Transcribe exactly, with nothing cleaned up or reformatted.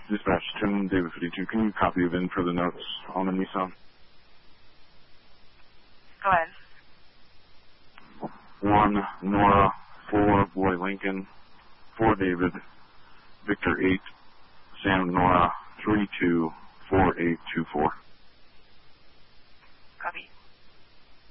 Dispatch, Tim, David fifty-two. Can you copy of in for the notes on the Nissan? Go ahead. One, Nora, four, Boy Lincoln, four, David, Victor, eight, Sam, Nora, three, two, four, eight, two, four. Copy.